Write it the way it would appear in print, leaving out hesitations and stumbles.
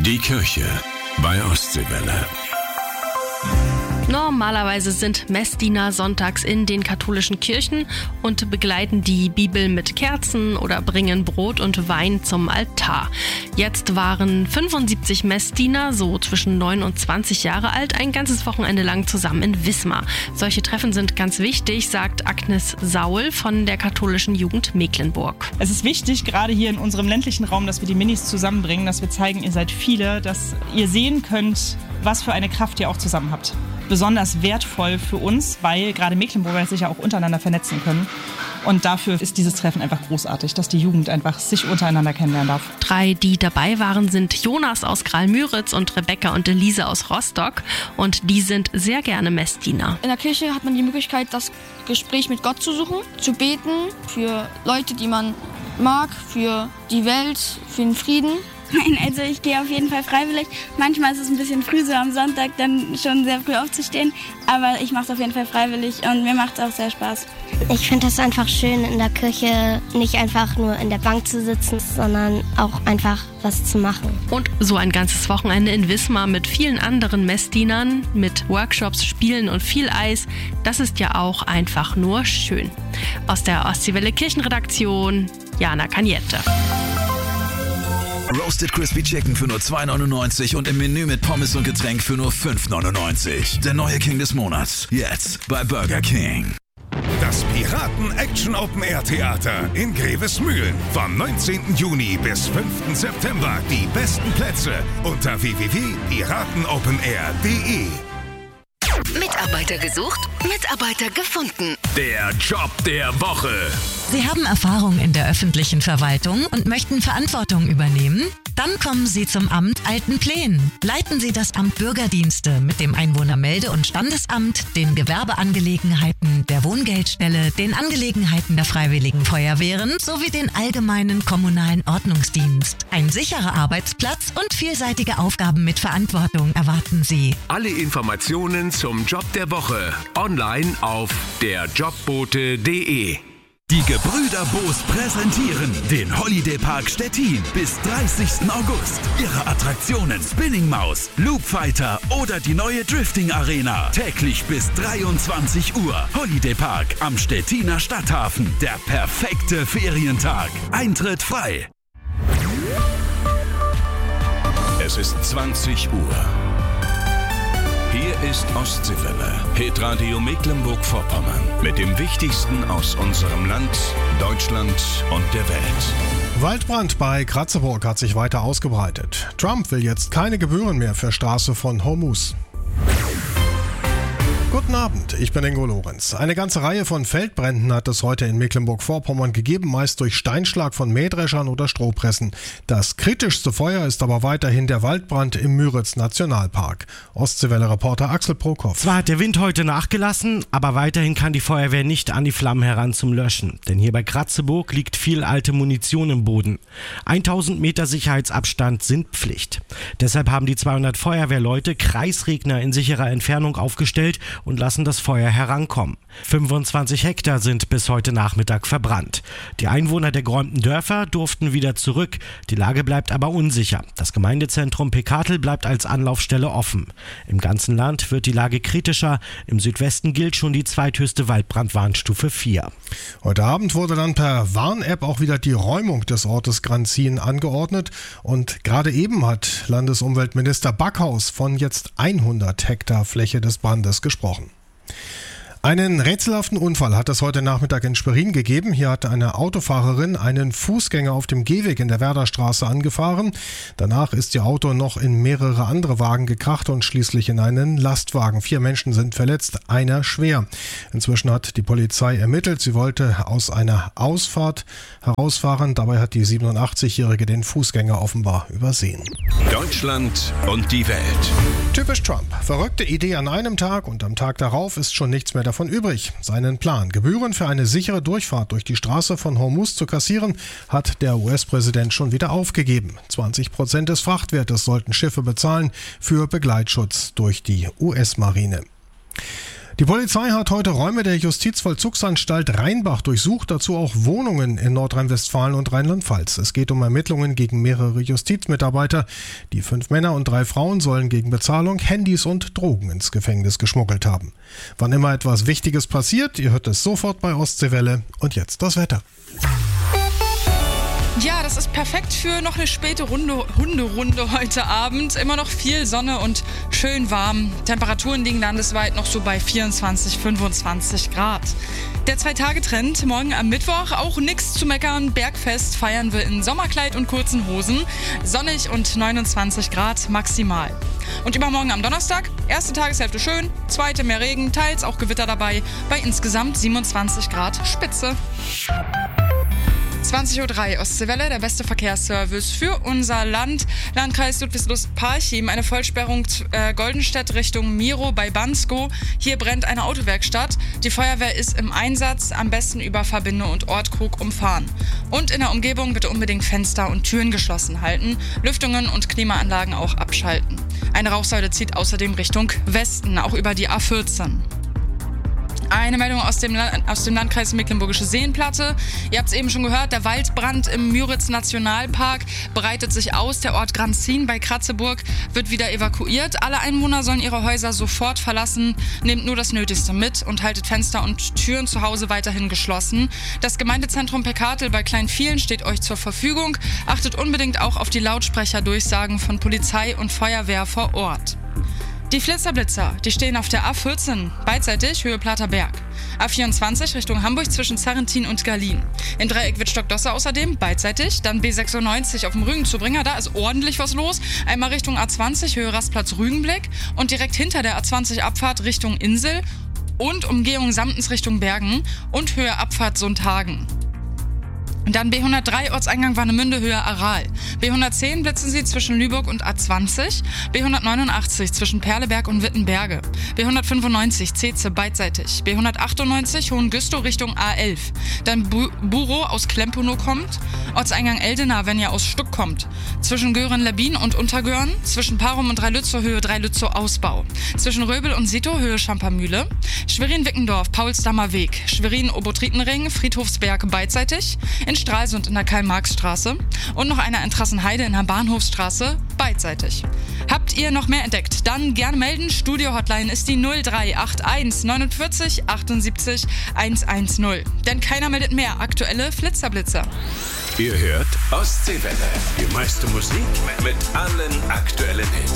Die Kirche bei Ostseewelle. Normalerweise sind Messdiener sonntags in den katholischen Kirchen und begleiten die Bibel mit Kerzen oder bringen Brot und Wein zum Altar. Jetzt waren 75 Messdiener, so zwischen 9 und 20 Jahre alt, ein ganzes Wochenende lang zusammen in Wismar. Solche Treffen sind ganz wichtig, sagt Agnes Saul von der katholischen Jugend Mecklenburg. Es ist wichtig, gerade hier in unserem ländlichen Raum, dass wir die Minis zusammenbringen, dass wir zeigen, ihr seid viele, dass ihr sehen könnt, was für eine Kraft ihr auch zusammen habt. Besonders wertvoll für uns, weil gerade Mecklenburger sich ja auch untereinander vernetzen können. Und dafür ist dieses Treffen einfach großartig, dass die Jugend einfach sich untereinander kennenlernen darf. 3, die dabei waren, sind Jonas aus Graal-Müritz und Rebecca und Elise aus Rostock. Und die sind sehr gerne Messdiener. In der Kirche hat man die Möglichkeit, das Gespräch mit Gott zu suchen, zu beten für Leute, die man mag, für die Welt, für den Frieden. Nein, also ich gehe auf jeden Fall freiwillig. Manchmal ist es ein bisschen früh, so am Sonntag dann schon sehr früh aufzustehen. Aber ich mache es auf jeden Fall freiwillig und mir macht es auch sehr Spaß. Ich finde es einfach schön, in der Kirche nicht einfach nur in der Bank zu sitzen, sondern auch einfach was zu machen. Und so ein ganzes Wochenende in Wismar mit vielen anderen Messdienern, mit Workshops, Spielen und viel Eis, das ist ja auch einfach nur schön. Aus der Ostseewelle Kirchenredaktion, Jana Kaniette. Roasted Crispy Chicken für nur 2,99 und im Menü mit Pommes und Getränk für nur 5,99. Der neue King des Monats. Jetzt bei Burger King. Das Piraten-Action-Open-Air-Theater in Grevesmühlen. Vom 19. Juni bis 5. September. Die besten Plätze unter www.piratenopenair.de. Mitarbeiter gesucht, Mitarbeiter gefunden. Der Job der Woche. Sie haben Erfahrung in der öffentlichen Verwaltung und möchten Verantwortung übernehmen? Dann kommen Sie zum Amt Altenplen. Leiten Sie das Amt Bürgerdienste mit dem Einwohnermelde- und Standesamt, den Gewerbeangelegenheiten, der Wohngeldstelle, den Angelegenheiten der Freiwilligen Feuerwehren sowie den allgemeinen kommunalen Ordnungsdienst. Ein sicherer Arbeitsplatz und vielseitige Aufgaben mit Verantwortung erwarten Sie. Alle Informationen zum Job der Woche online auf derjobbote.de. Die Gebrüder Boos präsentieren den Holiday Park Stettin bis 30. August. Ihre Attraktionen Spinning Maus, Loop Fighter oder die neue Drifting Arena. Täglich bis 23 Uhr. Holiday Park am Stettiner Stadthafen. Der perfekte Ferientag. Eintritt frei. Es ist 20 Uhr. Hier ist Ostseewelle, Hitradio Mecklenburg-Vorpommern. Mit dem Wichtigsten aus unserem Land, Deutschland und der Welt. Waldbrand bei Kratzeburg hat sich weiter ausgebreitet. Trump will jetzt keine Gebühren mehr für Straße von Hormuz. Guten Abend, ich bin Ingo Lorenz. Eine ganze Reihe von Feldbränden hat es heute in Mecklenburg-Vorpommern gegeben, meist durch Steinschlag von Mähdreschern oder Strohpressen. Das kritischste Feuer ist aber weiterhin der Waldbrand im Müritz-Nationalpark. Ostseewelle-Reporter Axel Prokop. Zwar hat der Wind heute nachgelassen, aber weiterhin kann die Feuerwehr nicht an die Flammen heran zum Löschen. Denn hier bei Kratzeburg liegt viel alte Munition im Boden. 1000 Meter Sicherheitsabstand sind Pflicht. Deshalb haben die 200 Feuerwehrleute Kreisregner in sicherer Entfernung aufgestellt und lassen das Feuer herankommen. 25 Hektar sind bis heute Nachmittag verbrannt. Die Einwohner der geräumten Dörfer durften wieder zurück. Die Lage bleibt aber unsicher. Das Gemeindezentrum Pekatel bleibt als Anlaufstelle offen. Im ganzen Land wird die Lage kritischer. Im Südwesten gilt schon die zweithöchste Waldbrandwarnstufe 4. Heute Abend wurde dann per Warn-App auch wieder die Räumung des Ortes Granzin angeordnet. Und gerade eben hat Landesumweltminister Backhaus von jetzt 100 Hektar Fläche des Brandes gesprochen. Einen rätselhaften Unfall hat es heute Nachmittag in Schwerin gegeben. Hier hatte eine Autofahrerin einen Fußgänger auf dem Gehweg in der Werderstraße angefahren. Danach ist ihr Auto noch in mehrere andere Wagen gekracht und schließlich in einen Lastwagen. 4 Menschen sind verletzt, einer schwer. Inzwischen hat die Polizei ermittelt. Sie wollte aus einer Ausfahrt herausfahren. Dabei hat die 87-Jährige den Fußgänger offenbar übersehen. Deutschland und die Welt. Typisch Trump. Verrückte Idee an einem Tag und am Tag darauf ist schon nichts mehr davon übrig. Seinen Plan, Gebühren für eine sichere Durchfahrt durch die Straße von Hormuz zu kassieren, hat der US-Präsident schon wieder aufgegeben. 20% des Frachtwertes sollten Schiffe bezahlen für Begleitschutz durch die US-Marine. Die Polizei hat heute Räume der Justizvollzugsanstalt Rheinbach durchsucht, dazu auch Wohnungen in Nordrhein-Westfalen und Rheinland-Pfalz. Es geht um Ermittlungen gegen mehrere Justizmitarbeiter. Die 5 Männer und 3 Frauen sollen gegen Bezahlung Handys und Drogen ins Gefängnis geschmuggelt haben. Wann immer etwas Wichtiges passiert, ihr hört es sofort bei Ostseewelle. Und jetzt das Wetter. Ja, das ist perfekt für noch eine späte Hunderunde heute Abend. Immer noch viel Sonne und schön warm. Temperaturen liegen landesweit noch so bei 24, 25 Grad. Der 2-Tage-Trend morgen am Mittwoch, auch nichts zu meckern. Bergfest feiern wir in Sommerkleid und kurzen Hosen. Sonnig und 29 Grad maximal. Und übermorgen am Donnerstag, erste Tageshälfte schön, zweite mehr Regen, teils auch Gewitter dabei, bei insgesamt 27 Grad Spitze. 20.03 Uhr, Ostseewelle, der beste Verkehrsservice für unser Land. Landkreis Ludwigslust-Parchim, eine Vollsperrung Goldenstedt Richtung Miro bei Bansko. Hier brennt eine Autowerkstatt. Die Feuerwehr ist im Einsatz, am besten über Verbinde und Ortkrug umfahren. Und in der Umgebung bitte unbedingt Fenster und Türen geschlossen halten, Lüftungen und Klimaanlagen auch abschalten. Eine Rauchsäule zieht außerdem Richtung Westen, auch über die A14. Eine Meldung aus dem Landkreis Mecklenburgische Seenplatte. Ihr habt es eben schon gehört, der Waldbrand im Müritz-Nationalpark breitet sich aus. Der Ort Granzin bei Kratzeburg wird wieder evakuiert. Alle Einwohner sollen ihre Häuser sofort verlassen. Nehmt nur das Nötigste mit und haltet Fenster und Türen zu Hause weiterhin geschlossen. Das Gemeindezentrum Pekatel bei Kleinvielen steht euch zur Verfügung. Achtet unbedingt auch auf die Lautsprecherdurchsagen von Polizei und Feuerwehr vor Ort. Die Flitzerblitzer, die stehen auf der A14, beidseitig Höhe Platerberg. A24 Richtung Hamburg zwischen Sarrentin und Galin. Im Dreieck Wittstock-Dosse außerdem, beidseitig. Dann B96 auf dem Rügenzubringer, da ist ordentlich was los. Einmal Richtung A20 Höhe Rastplatz Rügenblick und direkt hinter der A20 Abfahrt Richtung Insel und Umgehung Samtens Richtung Bergen und Höhe Abfahrt Sundhagen. Dann B103 Ortseingang Warnemünde Höhe Aral. B110 blitzen sie zwischen Lübeck und A20. B189 zwischen Perleberg und Wittenberge. B195 Ceze beidseitig. B198 Hohengüstow Richtung A11. Dann Buro aus Klemponow kommt. Ortseingang Eldena, wenn ihr aus Stuck kommt. Zwischen Göhren-Lebbin und Untergöhren. Zwischen Parum und Dreilützow Höhe Dreilützow Ausbau. Zwischen Röbel und Sito Höhe Schampermühle. Schwerin-Wickendorf Paulsdammer Weg. Schwerin-Obotritenring Friedhofsberg beidseitig. In Stralsund in der Karl-Marx-Straße und noch einer in Trassenheide in der Bahnhofstraße beidseitig. Habt ihr noch mehr entdeckt? Dann gerne melden. Studio-Hotline ist die 0381 49 78 110. Denn keiner meldet mehr aktuelle Flitzerblitzer. Ihr hört Ostseewelle. Die meiste Musik mit allen aktuellen Hits.